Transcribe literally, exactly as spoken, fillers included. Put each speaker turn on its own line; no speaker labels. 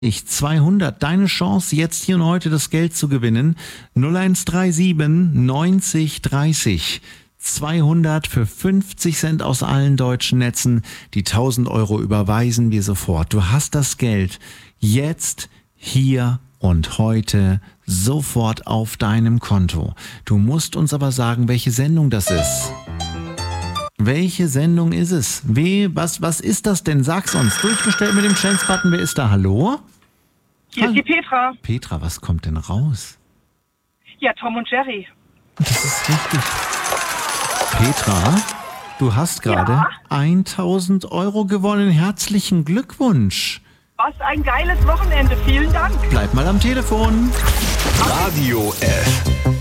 Ich zweihundert, deine Chance, jetzt hier und heute das Geld zu gewinnen. null eins drei sieben neunzig dreißig zweihundert für fünfzig Cent aus allen deutschen Netzen. Die tausend Euro überweisen wir sofort. Du hast das Geld jetzt, hier und heute sofort auf deinem Konto. Du musst uns aber sagen, welche Sendung das ist. Welche Sendung ist es? Wie, was, was ist das denn? Sag's uns. Durchgestellt mit dem Chance-Button. Wer ist da? Hallo?
Hier ist die Petra.
Petra, was kommt denn raus?
Ja, Tom und Jerry.
Das ist richtig. Petra, du hast gerade
Ja?
tausend Euro gewonnen. Herzlichen Glückwunsch.
Was ein geiles Wochenende. Vielen Dank.
Bleib mal am Telefon.
Radio F.